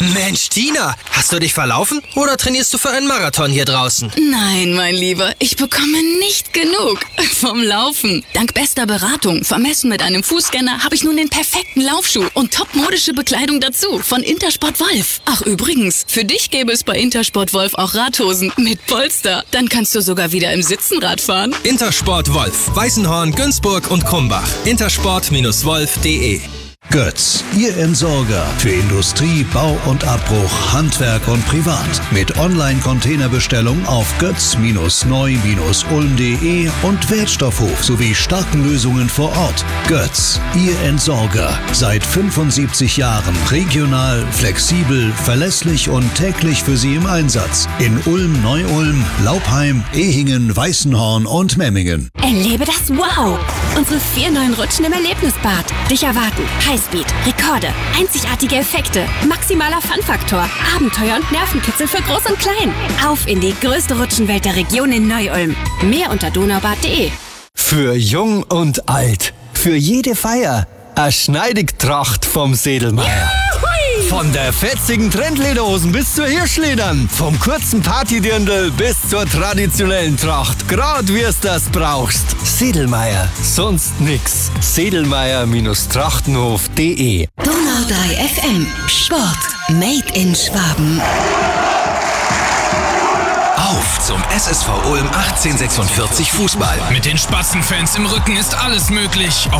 Mensch, Tina, hast du dich verlaufen oder trainierst du für einen Marathon hier draußen? Nein, mein Lieber, ich bekomme nicht genug vom Laufen. Dank bester Beratung, vermessen mit einem Fußscanner, habe ich nun den perfekten Laufschuh und topmodische Bekleidung dazu von Intersport Wolf. Ach übrigens, für dich gäbe es bei Intersport Wolf auch Radhosen mit Polster. Dann kannst du sogar wieder im Sitzen Rad fahren. Intersport Wolf, Weißenhorn, Günzburg und Krumbach. Intersport-wolf.de. Götz, Ihr Entsorger für Industrie, Bau und Abbruch, Handwerk und Privat. Mit Online-Containerbestellung auf götz-neu-ulm.de und Wertstoffhof sowie starken Lösungen vor Ort. Götz, Ihr Entsorger. Seit 75 Jahren regional, flexibel, verlässlich und täglich für Sie im Einsatz. In Ulm, Neu-Ulm, Laupheim, Ehingen, Weißenhorn und Memmingen. Erlebe das Wow! Unsere 4 neuen Rutschen im Erlebnisbad. Dich erwarten Highspeed, Rekorde, einzigartige Effekte, maximaler Fun-Faktor, Abenteuer und Nervenkitzel für Groß und Klein. Auf in die größte Rutschenwelt der Region in Neu-Ulm. Mehr unter donaubad.de. Für jung und alt, für jede Feier, eine Schneidigtracht vom Sedelmeier. Von der fetzigen Trendlederhosen bis zur Hirschledern, vom kurzen Partydirndl bis zur traditionellen Tracht, grad wie es das brauchst. Sedelmeier, sonst nix. Sedelmeier-trachtenhof.de. Donau 3 FM. Sport. Made in Schwaben. Auf zum SSV Ulm 1846 Fußball. Mit den Spatzenfans im Rücken ist alles möglich.